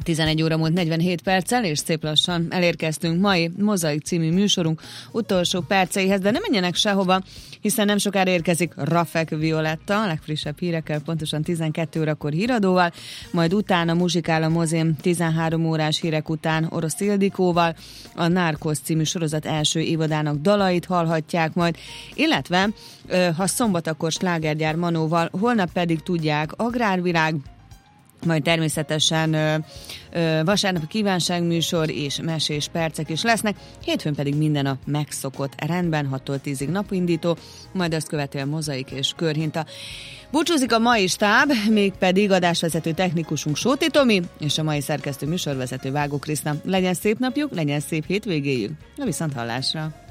11 óra múlt 47 perccel, és szép lassan elérkeztünk mai Mozaik című műsorunk utolsó perceihez, de nem menjenek sehova, hiszen nem sokára érkezik Rafek Violetta, a legfrissebb hírekkel, pontosan 12 órakor híradóval, majd utána muzsikál a mozim 13 órás hírek után Orosz Ildikóval, a Narcos című sorozat első évadának dalait hallhatják majd, illetve ha szombat, akkor slágergyár Manóval, holnap pedig tudják Agrárvilág, majd természetesen vasárnapi kívánságműsor és mesés percek is lesznek, hétfőn pedig minden a megszokott rendben, 6-tól 10-ig napindító, majd azt követően Mozaik és Körhinta. Búcsúzik a mai stáb, mégpedig adásvezető technikusunk Sóti Tomi, és a mai szerkesztő műsorvezető Vágó Krisztina. Legyen szép napjuk, legyen szép hétvégéjük, a viszonthallásra!